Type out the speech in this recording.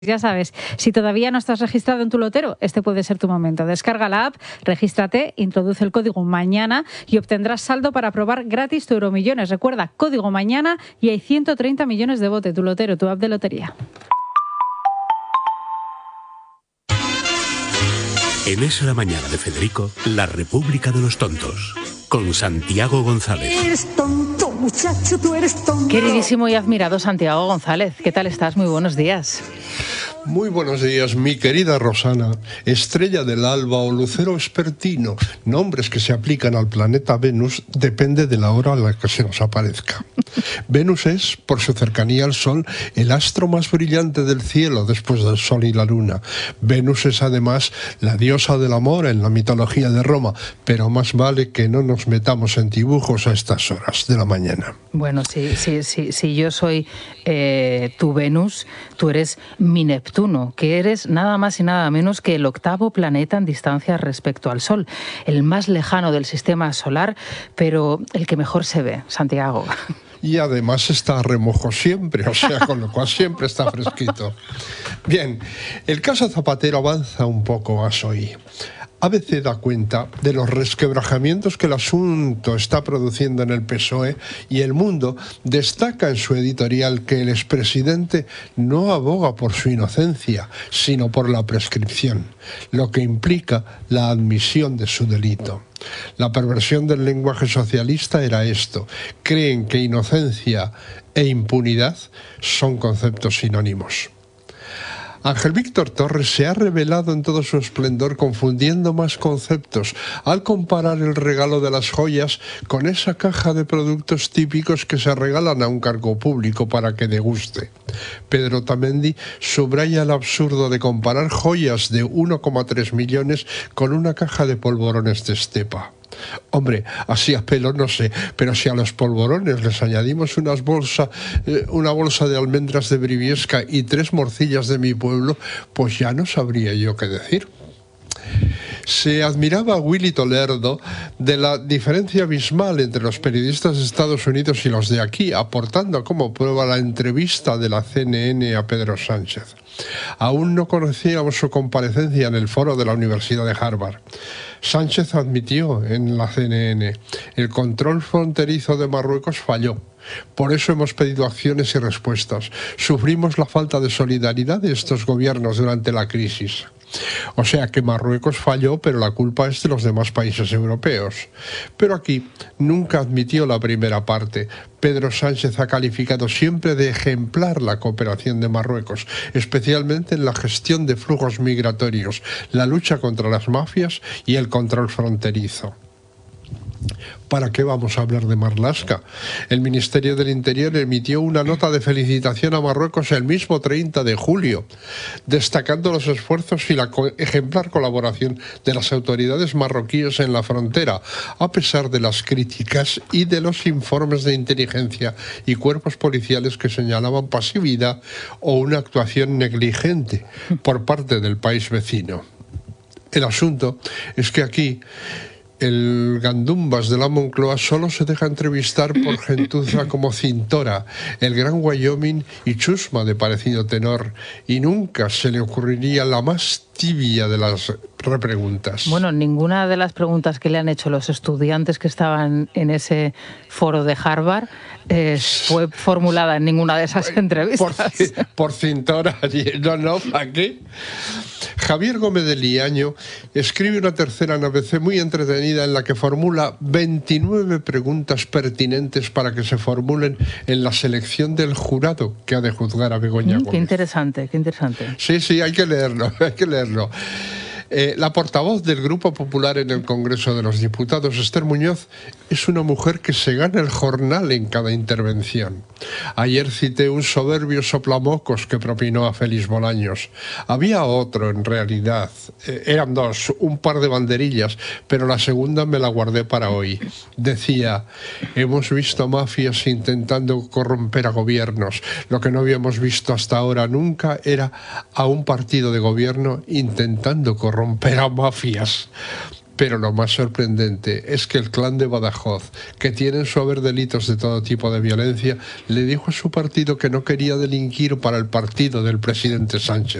Ya sabes, si todavía no estás registrado en tu lotero, este puede ser tu momento. Descarga la app, regístrate, introduce el código MAÑANA y obtendrás saldo para probar gratis tu Euromillones. Recuerda, código MAÑANA y hay 130 millones de bote. Tu lotero, tu app de lotería. En Es la Mañana de Federico, la República de los Tontos, con Santiago González. Eres tonto, muchacho, tú eres tonto. Queridísimo y admirado Santiago González, ¿qué tal estás? Muy buenos días. Muy buenos días, mi querida Rosana, estrella del alba o lucero vespertino, nombres que se aplican al planeta Venus, depende de la hora a la que se nos aparezca. Venus es, por su cercanía al Sol, el astro más brillante del cielo después del Sol y la Luna. Venus es además la diosa del amor en la mitología de Roma, pero más vale que no nos metamos en dibujos a estas horas de la mañana. Bueno, si yo soy tu Venus, tú eres mi Neptuno, que eres nada más y nada menos que el octavo planeta en distancia respecto al Sol, el más lejano del sistema solar, pero el que mejor se ve, Santiago. Y además está a remojo siempre, o sea, con lo cual siempre está fresquito. Bien, el caso Zapatero avanza un poco más hoy. ABC da cuenta de los resquebrajamientos que el asunto está produciendo en el PSOE y El Mundo destaca en su editorial que el expresidente no aboga por su inocencia, sino por la prescripción, lo que implica la admisión de su delito. La perversión del lenguaje socialista era esto: creen que inocencia e impunidad son conceptos sinónimos. Ángel Víctor Torres se ha revelado en todo su esplendor confundiendo más conceptos al comparar el regalo de las joyas con esa caja de productos típicos que se regalan a un cargo público para que deguste. Pedro Otamendi subraya el absurdo de comparar joyas de 1,3 millones con una caja de polvorones de Estepa. Hombre, así a pelo no sé, pero si a los polvorones les añadimos una bolsa de almendras de Briviesca y 3 morcillas de mi pueblo, pues ya no sabría yo qué decir. Se admiraba a Willy Toledo de la diferencia abismal entre los periodistas de Estados Unidos y los de aquí, aportando como prueba la entrevista de la CNN a Pedro Sánchez. Aún no conocíamos su comparecencia en el foro de la Universidad de Harvard. Sánchez admitió en la CNN: el control fronterizo de Marruecos falló. Por eso hemos pedido acciones y respuestas. Sufrimos la falta de solidaridad de estos gobiernos durante la crisis. O sea que Marruecos falló, pero la culpa es de los demás países europeos. Pero aquí nunca admitió la primera parte. Pedro Sánchez ha calificado siempre de ejemplar la cooperación de Marruecos, especialmente en la gestión de flujos migratorios, la lucha contra las mafias y el control fronterizo. ¿Para qué vamos a hablar de Marlaska? El Ministerio del Interior emitió una nota de felicitación a Marruecos el mismo 30 de julio, destacando los esfuerzos y la ejemplar colaboración de las autoridades marroquíes en la frontera, a pesar de las críticas y de los informes de inteligencia y cuerpos policiales que señalaban pasividad o una actuación negligente por parte del país vecino. El asunto es que aquí el Gandumbas de la Moncloa solo se deja entrevistar por gentuza como Cintora, el Gran Wyoming y Chusma de parecido tenor, y nunca se le ocurriría la más tibia de las repreguntas. Bueno, ninguna de las preguntas que le han hecho los estudiantes que estaban en ese foro de Harvard fue formulada en ninguna de esas entrevistas. Por Cintora, no, ¿para qué? Javier Gómez de Liaño escribe una tercera en ABC muy entretenida en la que formula 29 preguntas pertinentes para que se formulen en la selección del jurado que ha de juzgar a Begoña Gómez. Qué interesante, qué interesante. Sí, hay que leerlo, hay que leerlo. La portavoz del Grupo Popular en el Congreso de los Diputados, Esther Muñoz, es una mujer que se gana el jornal en cada intervención. Ayer cité un soberbio soplamocos que propinó a Félix Bolaños. Había otro, en realidad. Eran dos, un par de banderillas, pero la segunda me la guardé para hoy. Decía: hemos visto mafias intentando corromper a gobiernos. Lo que no habíamos visto hasta ahora nunca era a un partido de gobierno intentando corromper a mafias. Pero lo más sorprendente es que el clan de Badajoz, que tiene en su haber delitos de todo tipo de violencia, le dijo a su partido que no quería delinquir para el partido del presidente Sánchez.